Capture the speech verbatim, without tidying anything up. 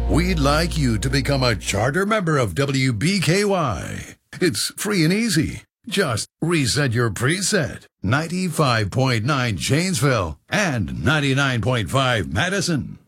We'd like you to become a charter member of W B K Y. It's free and easy. Just reset your preset. ninety-five point nine Janesville and ninety-nine point five Madison.